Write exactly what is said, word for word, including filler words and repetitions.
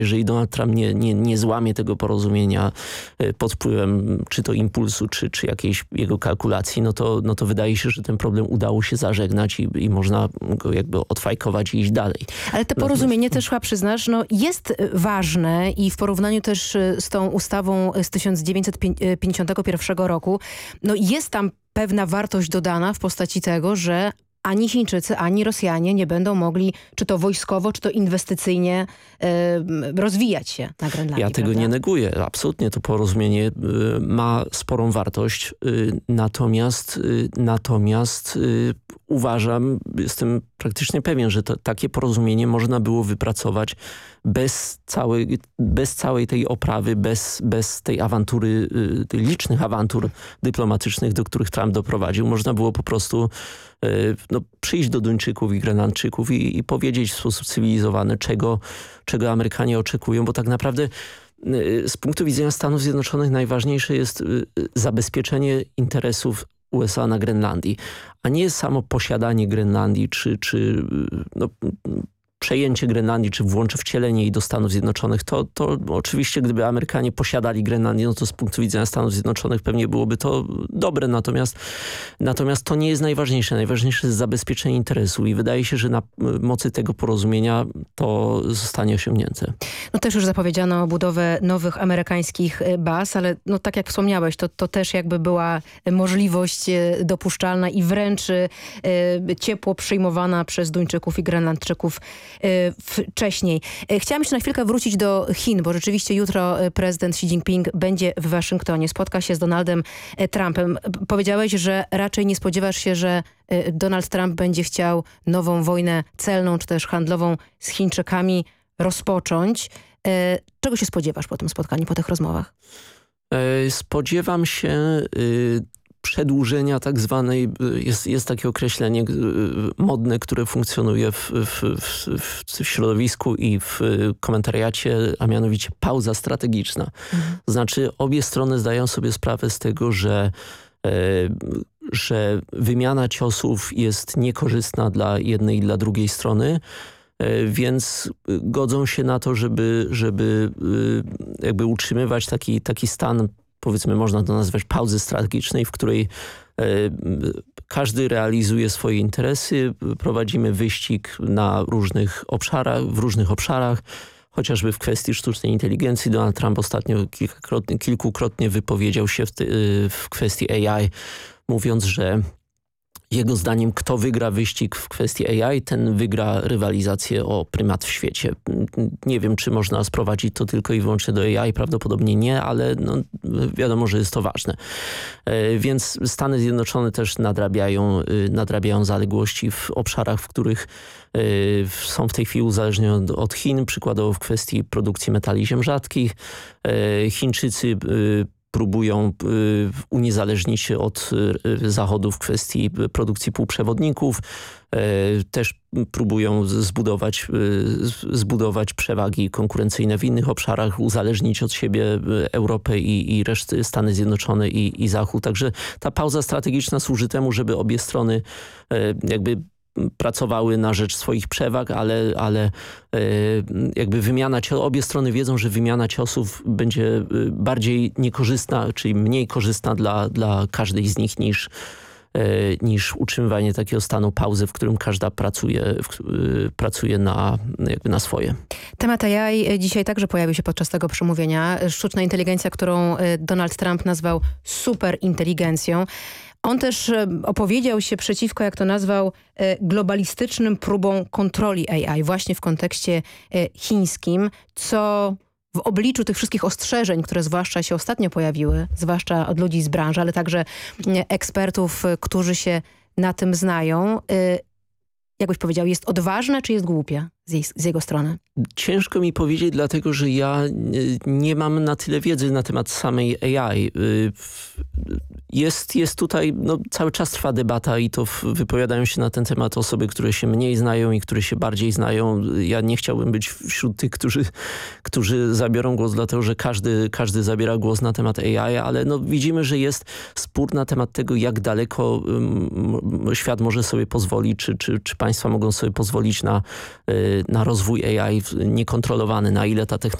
Jeżeli Donald Trump nie, nie, nie złamie tego porozumienia pod wpływem czy to impulsu, czy, czy jakiejś jego kalkulacji, no to, no to wydaje się, że ten problem udało się zażegnać i, i można go jakby odfajkować i iść dalej. Ale to porozumienie też chyba przyznasz, no jest ważne i w porównaniu też z tą ustawą z tysiąc dziewięćset pięćdziesiątego pierwszego roku, no jest tam pewna wartość dodana w postaci tego, że ani Chińczycy, ani Rosjanie nie będą mogli, czy to wojskowo, czy to inwestycyjnie y, rozwijać się na Grenlandii. Ja tego prawda? nie neguję. Absolutnie to porozumienie y, ma sporą wartość. Y, natomiast y, natomiast y, uważam, jestem praktycznie pewien, że to, takie porozumienie można było wypracować bez całej, bez całej tej oprawy, bez, bez tej awantury, y, tych licznych awantur dyplomatycznych, do których Trump doprowadził. Można było po prostu y, no, przyjść do Duńczyków i Grenlandczyków i, i powiedzieć w sposób cywilizowany, czego, czego Amerykanie oczekują, bo tak naprawdę y, z punktu widzenia Stanów Zjednoczonych najważniejsze jest y, zabezpieczenie interesów U S A na Grenlandii, a nie samo posiadanie Grenlandii, czy, czy no, przejęcie Grenlandii, czy włączy wcielenie jej do Stanów Zjednoczonych. To, to oczywiście, gdyby Amerykanie posiadali Grenlandię, no to z punktu widzenia Stanów Zjednoczonych pewnie byłoby to dobre, natomiast, natomiast to nie jest najważniejsze. Najważniejsze jest zabezpieczenie interesu i wydaje się, że na mocy tego porozumienia to zostanie osiągnięte. No też już zapowiedziano budowę nowych amerykańskich baz, ale no tak jak wspomniałeś, to, to też jakby była możliwość dopuszczalna i wręcz y, ciepło przyjmowana przez Duńczyków i Grenlandczyków wcześniej. Chciałam jeszcze na chwilkę wrócić do Chin, bo rzeczywiście jutro prezydent Xi Jinping będzie w Waszyngtonie. Spotka się z Donaldem Trumpem. Powiedziałeś, że raczej nie spodziewasz się, że Donald Trump będzie chciał nową wojnę celną czy też handlową z Chińczykami rozpocząć. Czego się spodziewasz po tym spotkaniu, po tych rozmowach? Spodziewam się przedłużenia tak zwanej, jest, jest takie określenie modne, które funkcjonuje w, w, w, w środowisku i w komentariacie, a mianowicie pauza strategiczna. Mhm. Znaczy obie strony zdają sobie sprawę z tego, że e, że wymiana ciosów jest niekorzystna dla jednej i dla drugiej strony, e, więc godzą się na to, żeby, żeby e, jakby utrzymywać taki, taki stan, powiedzmy, można to nazwać pauzy strategicznej, w której e, każdy realizuje swoje interesy. Prowadzimy wyścig na różnych obszarach, w różnych obszarach, chociażby w kwestii sztucznej inteligencji. Donald Trump ostatnio kilkakrotnie, kilkukrotnie wypowiedział się w, te, w kwestii A I, mówiąc, że jego zdaniem, kto wygra wyścig w kwestii A I, ten wygra rywalizację o prymat w świecie. Nie wiem, czy można sprowadzić to tylko i wyłącznie do A I, prawdopodobnie nie, ale no, wiadomo, że jest to ważne. E, więc Stany Zjednoczone też nadrabiają, y, nadrabiają zaległości w obszarach, w których y, są w tej chwili uzależnione od, od Chin, przykładowo w kwestii produkcji metali ziem rzadkich. E, Chińczycy y, próbują y, uniezależnić się od y, Zachodu w kwestii produkcji półprzewodników. Y, też próbują zbudować, y, zbudować przewagi konkurencyjne w innych obszarach, uzależnić od siebie Europę i, i reszty Stany Zjednoczone i, i Zachód. Także ta pauza strategiczna służy temu, żeby obie strony y, jakby pracowały na rzecz swoich przewag, ale, ale jakby wymiana ciosów, obie strony wiedzą, że wymiana ciosów będzie bardziej niekorzystna, czyli mniej korzystna dla, dla każdej z nich niż, niż utrzymywanie takiego stanu pauzy, w którym każda pracuje, w, pracuje na, jakby na swoje. Temat A I dzisiaj także pojawił się podczas tego przemówienia. Sztuczna inteligencja, którą Donald Trump nazwał superinteligencją. On też opowiedział się przeciwko, jak to nazwał, globalistycznym próbom kontroli A I właśnie w kontekście chińskim, co w obliczu tych wszystkich ostrzeżeń, które zwłaszcza się ostatnio pojawiły, zwłaszcza od ludzi z branży, ale także ekspertów, którzy się na tym znają, jak byś powiedział, jest odważne czy jest głupie z, jej, z jego strony? Ciężko mi powiedzieć, dlatego że ja nie mam na tyle wiedzy na temat samej A I. Jest, jest tutaj, no, cały czas trwa debata i to wypowiadają się na ten temat osoby, które się mniej znają i które się bardziej znają. Ja nie chciałbym być wśród tych, którzy, którzy zabiorą głos, dlatego że każdy, każdy zabiera głos na temat A I, ale no, widzimy, że jest spór na temat tego, jak daleko um, świat może sobie pozwolić, czy, czy, czy państwa mogą sobie pozwolić na, y, na rozwój A I w, niekontrolowany, na ile ta technologia